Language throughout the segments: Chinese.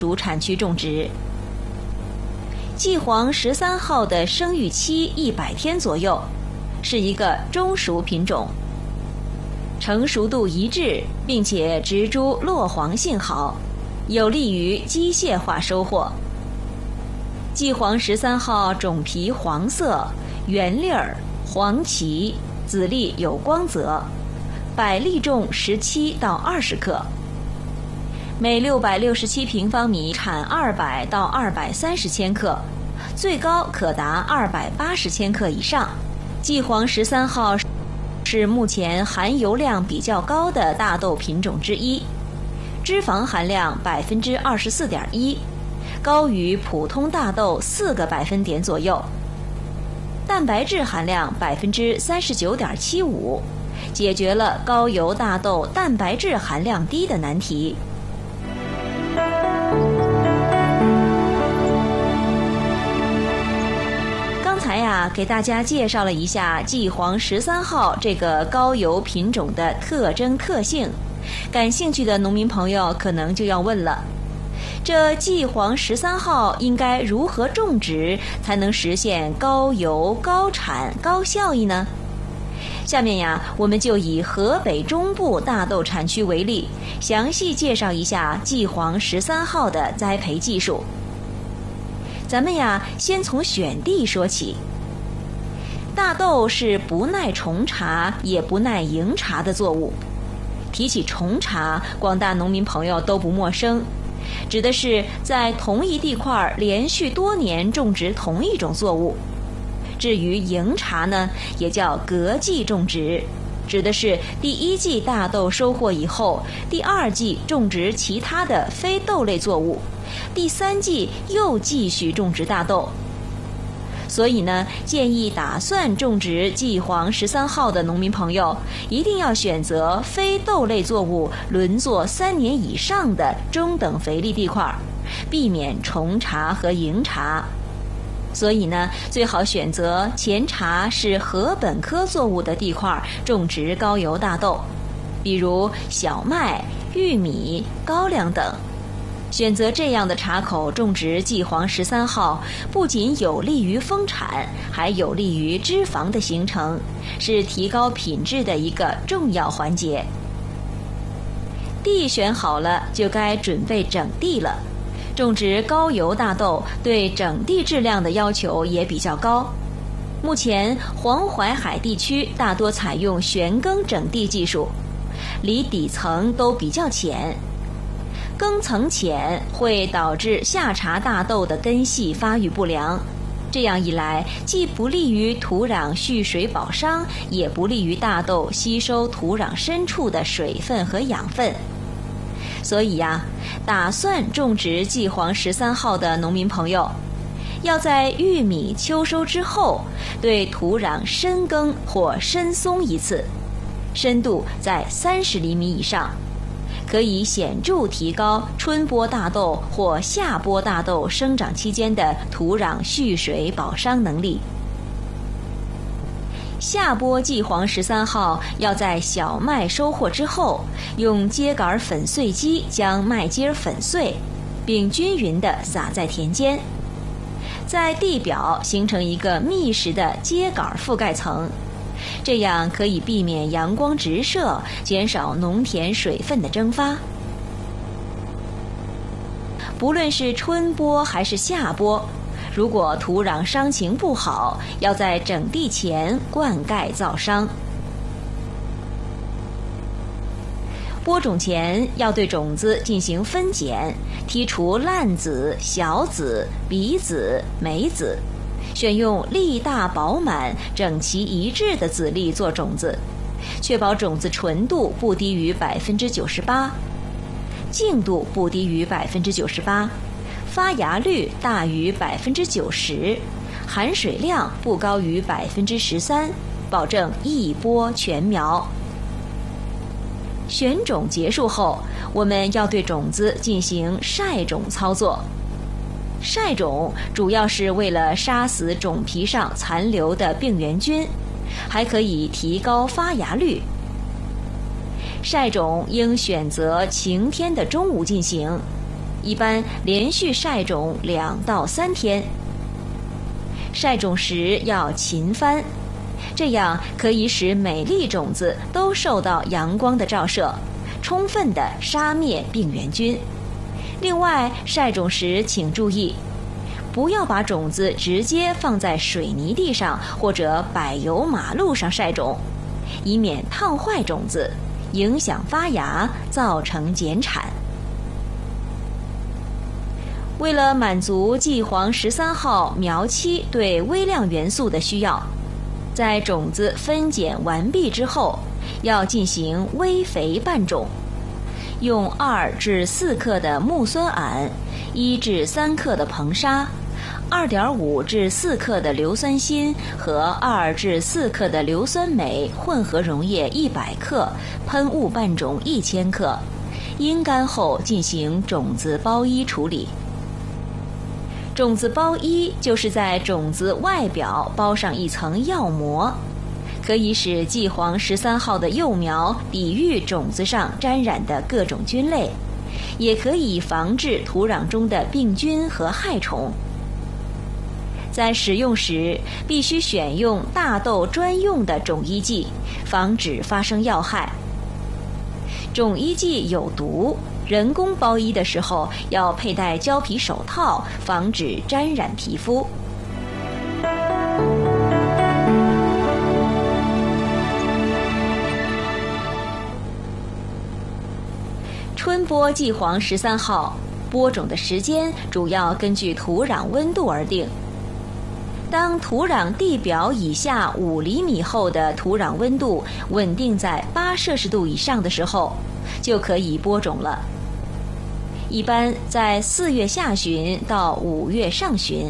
属产区种植。季黄13号的生育期100天左右，是一个中熟品种，成熟度一致，并且植株落黄性好，有利于机械化收获。季黄13号种皮黄色，圆粒儿，黄旗，籽粒有光泽，百粒重17到20克，每667平方米产200到230千克，最高可达280千克以上。季黄13号是目前含油量比较高的大豆品种之一，脂肪含量24.1%，高于普通大豆4个百分点左右，蛋白质含量39.75%，解决了高油大豆蛋白质含量低的难题。刚才给大家介绍了一下季黄13号这个高油品种的特征特性，感兴趣的农民朋友可能就要问了，这季黄13号应该如何种植才能实现高油、高产、高效益呢？下面我们就以河北中部大豆产区为例，详细介绍一下季黄13号的栽培技术。咱们先从选地说起。大豆是不耐虫茬也不耐蝇茬的作物。提起虫茬，广大农民朋友都不陌生，指的是在同一地块连续多年种植同一种作物。至于蝇茬呢，也叫隔季种植，指的是第一季大豆收获以后，第二季种植其他的非豆类作物，第三季又继续种植大豆。所以呢，建议打算种植季黄13号的农民朋友，一定要选择非豆类作物轮作3年以上的中等肥力地块，避免虫茬和蝇茬。所以呢，最好选择前茬是禾本科作物的地块种植高油大豆，比如小麦、玉米、高粱等。选择这样的茬口种植季黄13号，不仅有利于丰产，还有利于脂肪的形成，是提高品质的一个重要环节。地选好了，就该准备整地了。种植高油大豆对整地质量的要求也比较高。目前黄淮海地区大多采用旋耕整地技术，离底层都比较浅。耕层浅会导致下茬大豆的根系发育不良，这样一来，既不利于土壤蓄水保墒，也不利于大豆吸收土壤深处的水分和养分。所以打算种植季黄13号的农民朋友，要在玉米秋收之后，对土壤深耕或深松一次，深度在30厘米以上，可以显著提高春播大豆或夏播大豆生长期间的土壤蓄水保墒能力。夏播季黄13号要在小麦收获之后，用秸秆粉碎机将麦秸粉碎，并均匀地撒在田间，在地表形成一个密实的秸秆覆盖层，这样可以避免阳光直射，减少农田水分的蒸发。不论是春播还是夏播，如果土壤墒情不好，要在整地前灌溉造墒。播种前要对种子进行分拣，剔除烂籽、小籽、鼻籽、霉籽，选用粒大饱满、整齐一致的籽粒做种子，确保种子纯度不低于98%，净度不低于98%，发芽率大于90%，含水量不高于13%，保证一播全苗。选种结束后，我们要对种子进行晒种操作。晒种主要是为了杀死种皮上残留的病原菌，还可以提高发芽率。晒种应选择晴天的中午进行， 一般连续晒种2到3天。晒种时要勤翻，这样可以使每粒种子都受到阳光的照射，充分地杀灭病原菌。另外，晒种时请注意，不要把种子直接放在水泥地上或者柏油马路上晒种，以免烫坏种子，影响发芽，造成减产。为了满足季黄13号苗期对微量元素的需要，在种子分拣完毕之后，要进行微肥拌种，用2至4克的木酸铵、1至3克的硼砂、2.5至4克的硫酸锌和2至4克的硫酸镁混合溶液100克，喷雾拌种1000克，阴干后进行种子包衣处理。种子包衣就是在种子外表包上一层药膜，可以使季黄13号的幼苗抵御种子上沾染的各种菌类，也可以防治土壤中的病菌和害虫。在使用时，必须选用大豆专用的种衣剂，防止发生药害。种衣剂有毒，人工包衣的时候要佩戴胶皮手套，防止沾染皮肤。春播季黄13号，播种的时间主要根据土壤温度而定。当土壤地表以下5厘米厚的土壤温度稳定在8摄氏度以上的时候，就可以播种了。一般在4月下旬到5月上旬。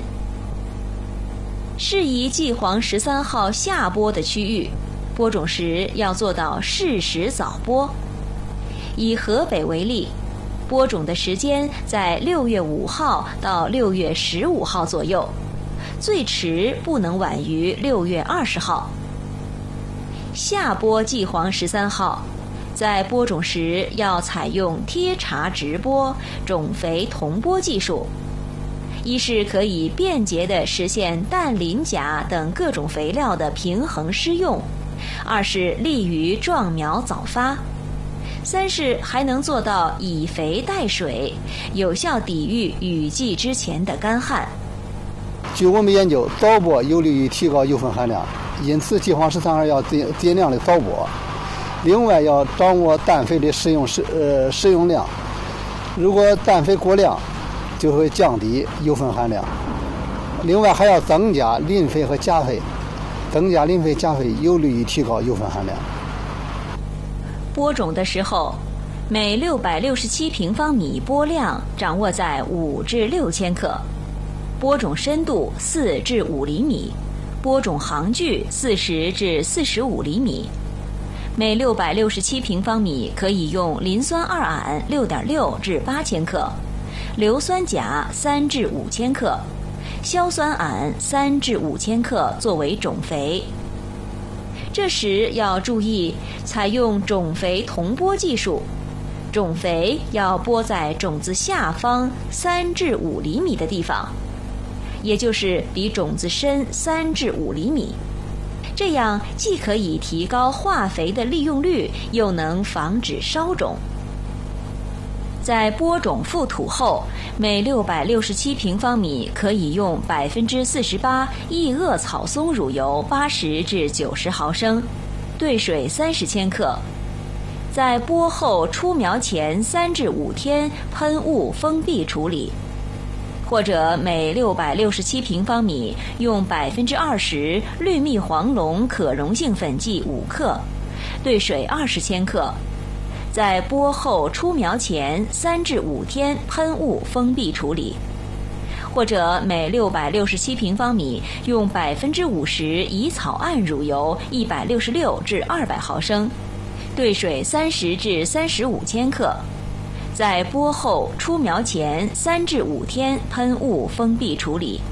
适宜季黄13号下播的区域，播种时要做到适时早播。以河北为例，播种的时间在6月5号到6月15号左右，最迟不能晚于6月20号。下播季黄13号，在播种时要采用贴茬直播、种肥同播技术，一是可以便捷地实现氮、磷、钾等各种肥料的平衡施用，二是利于壮苗早发，三是还能做到以肥代水，有效抵御雨季之前的干旱。 据我们研究，早播有利于提高油分含量，因此季黄13号要尽量的早播。另外要掌握氮肥的使用量，如果氮肥过量，就会降低油分含量。另外还要增加磷肥和钾肥，增加磷肥钾肥有利于提高油分含量。 播种的时候，每667平方米播量掌握在5至6千克，播种深度4至5厘米，播种行距40至45厘米。每667平方米可以用磷酸二铵6.6至8千克，硫酸钾3至5千克，硝酸铵3至5千克作为种肥。这时要注意采用种肥同播技术，种肥要播在种子下方3至5厘米的地方，也就是比种子深3至5厘米。这样既可以提高化肥的利用率，又能防止烧种。在播种覆土后，每667平方米可以用48%异萼草松乳油80至90毫升，兑水30千克。在播后出苗前3至5天喷雾封闭处理。或者每667平方米用20%氯蜜黄龙可溶性粉剂5克，兑水20千克。在播后出苗前3至5天喷雾封闭处理。或者每667平方米用50%乙草胺乳油166至200毫升，兑水30至35千克。在播后出苗前3至5天喷雾封闭处理。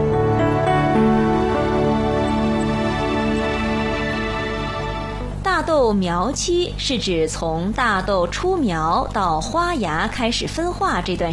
大豆豆苗期是指从大豆出苗到花芽开始分化这段